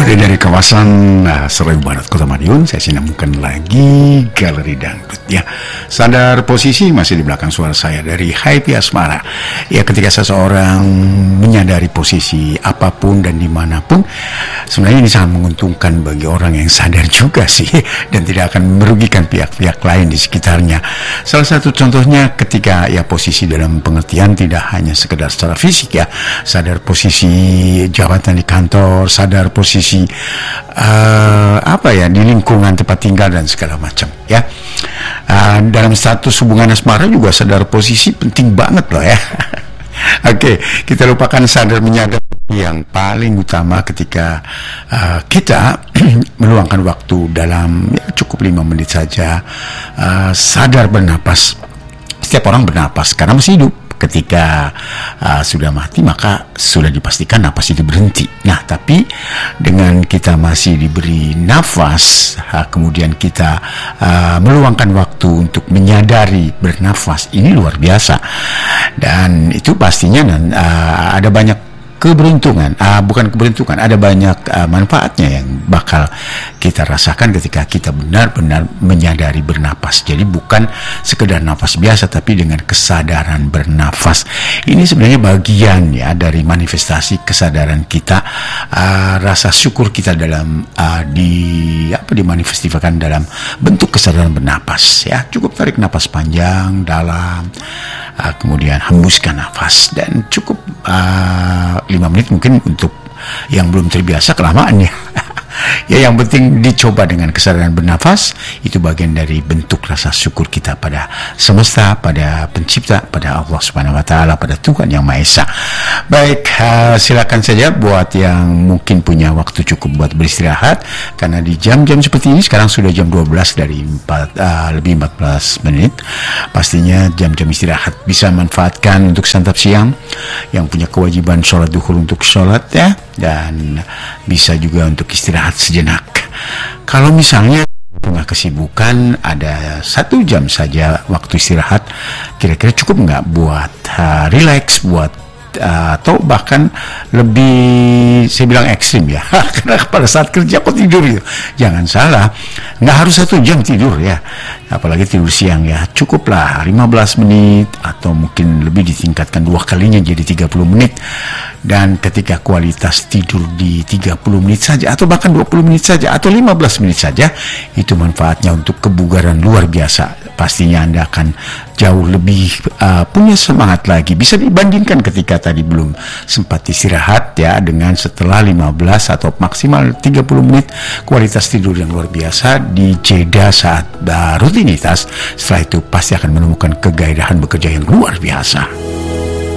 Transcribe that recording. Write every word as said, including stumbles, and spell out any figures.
Kembali dari kawasan uh, Serai Barat Kota Madiun, saya sinamkan lagi Galeri Dangdut ya. Sadar posisi masih di belakang suara saya dari Happy Asmara. Ya, ketika seseorang menyadari posisi apapun dan dimanapun, sebenarnya ini sangat menguntungkan bagi orang yang sadar juga sih, dan tidak akan merugikan pihak-pihak lain di sekitarnya. Salah satu contohnya ketika ya posisi dalam pengertian tidak hanya sekedar secara fisik ya, sadar posisi jabatan di kantor, sadar posisi posisi uh, apa ya di lingkungan tempat tinggal dan segala macam ya. Uh, dalam status hubungan asmara juga sadar posisi penting banget loh ya. Oke, okay, kita lupakan sadar menyadar yang paling utama ketika uh, kita meluangkan waktu dalam ya, cukup lima menit saja uh, sadar bernapas. Setiap orang bernapas karena masih hidup. Ketika uh, sudah mati maka sudah dipastikan napas itu berhenti. Nah, tapi dengan kita masih diberi nafas, uh, kemudian kita uh, meluangkan waktu untuk menyadari bernafas, ini luar biasa. Dan itu pastinya uh, ada banyak keberuntungan, uh, bukan keberuntungan, ada banyak uh, manfaatnya yang bakal kita rasakan ketika kita benar-benar menyadari bernapas. Jadi bukan sekedar nafas biasa, tapi dengan kesadaran bernafas. Ini sebenarnya bagian ya dari manifestasi kesadaran kita, uh, rasa syukur kita dalam uh, di apa dimanifestasikan dalam bentuk kesadaran bernapas. Ya, cukup tarik nafas panjang, dalam, uh, kemudian hembuskan nafas, dan cukup uh, lima menit mungkin untuk yang belum terbiasa kelamaan ya. Ya, yang penting dicoba dengan kesadaran bernafas. Itu bagian dari bentuk rasa syukur kita pada semesta, pada pencipta, pada Allah Subhanahu Wa Taala, pada Tuhan Yang Maha Esa. Baik, uh, silakan saja buat yang mungkin punya waktu cukup buat beristirahat, karena di jam-jam seperti ini, sekarang sudah jam dua belas dari empat, uh, lebih empat belas menit. Pastinya jam-jam istirahat bisa manfaatkan untuk santap siang, yang punya kewajiban sholat duhur untuk sholat ya, dan bisa juga untuk istirahat sejenak. Kalau misalnya punya kesibukan, ada satu jam saja waktu istirahat, kira-kira cukup nggak buat uh, relax, buat uh, atau bahkan lebih saya bilang ekstrim ya, karena pada saat kerja kok tidur gitu. Jangan salah, nggak harus satu jam tidur ya, apalagi tidur siang ya, cukuplah lima belas menit atau mungkin lebih ditingkatkan dua kalinya jadi tiga puluh menit. Dan ketika kualitas tidur di tiga puluh menit saja, atau bahkan dua puluh menit saja, atau lima belas menit saja, itu manfaatnya untuk kebugaran luar biasa. Pastinya Anda akan jauh lebih uh, punya semangat lagi. Bisa dibandingkan ketika tadi belum sempat istirahat ya, dengan setelah lima belas atau maksimal tiga puluh menit kualitas tidur yang luar biasa di jeda saat uh, rutinitas. Setelah itu pasti akan menemukan kegairahan bekerja yang luar biasa.